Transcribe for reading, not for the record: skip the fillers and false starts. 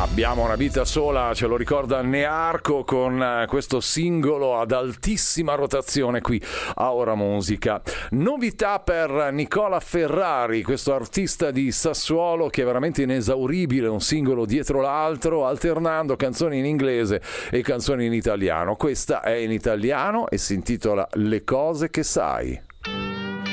Abbiamo una vita sola, ce lo ricorda Nearco con questo singolo ad altissima rotazione qui a Ora Musica. Novità per Nicola Ferrari, questo artista di Sassuolo che è veramente inesauribile, un singolo dietro l'altro, alternando canzoni in inglese e canzoni in italiano. Questa è in italiano e si intitola Le cose che sai.